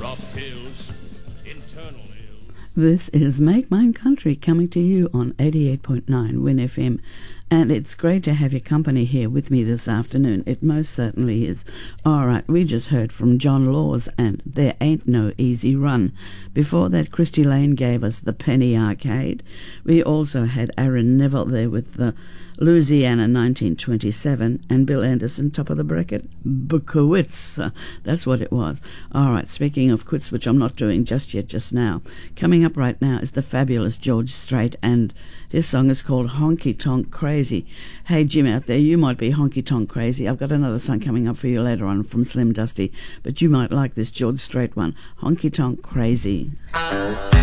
cocktails, internal ale. This is Make Mine Country coming to you on 88.9 Win FM, and it's great to have your company here with me this afternoon. It most certainly is. All right, we just heard from John Laws and There Ain't No Easy Run. Before that, Christy Lane gave us The Penny Arcade. We also had Aaron Neville there with the Louisiana 1927, and Bill Anderson, top of the bracket, Bukowitz. That's what it was. All right, speaking of quits, which I'm not doing just yet, just now, coming up right now is the fabulous George Strait, and his song is called Honky Tonk Crazy. Hey, Jim out there, you might be honky tonk crazy. I've got another song coming up for you later on from Slim Dusty, but you might like this George Strait one, Honky Tonk Crazy.